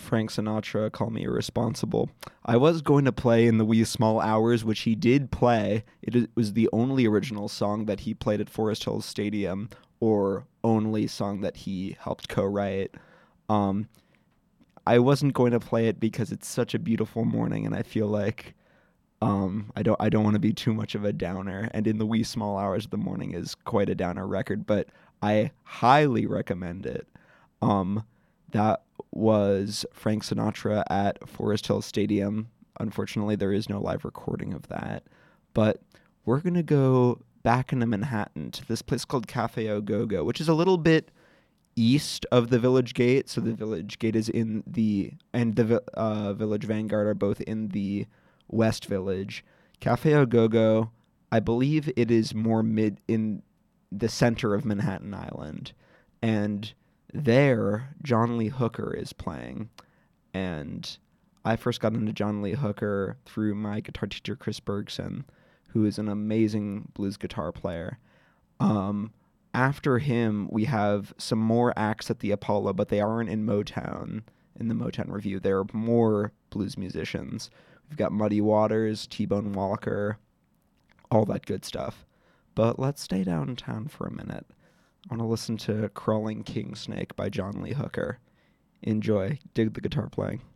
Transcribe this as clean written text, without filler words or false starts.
Frank Sinatra, Call Me Irresponsible. I was going to play In the Wee Small Hours, which he did play. Was the only original song that he played at Forest Hills Stadium, or only song that he helped co-write. Um, I wasn't going to play it because it's such a beautiful morning, and I feel like I don't want to be too much of a downer. And In the Wee Small Hours of the Morning is quite a downer record, but I highly recommend it. That was Frank Sinatra at Forest Hills Stadium. Unfortunately, there is no live recording of that, but we're gonna go back into Manhattan to this place called Cafe Au Go-Go, which is a little bit east of the Village Gate. So the Village Gate is in the Village Vanguard are both in the West Village. Cafe Au Go-Go, I believe it is more mid in the center of Manhattan Island, and there John Lee Hooker is playing. And I first got into John Lee Hooker through my guitar teacher Chris Bergson, who is an amazing blues guitar player. After him, we have some more acts at the Apollo, but they aren't in Motown, in the Motown Review. There are more blues musicians. We've got Muddy Waters, T-Bone Walker, all that good stuff. But let's stay downtown for a minute. I want to listen to Crawling King Snake by John Lee Hooker. Enjoy. Dig the guitar playing.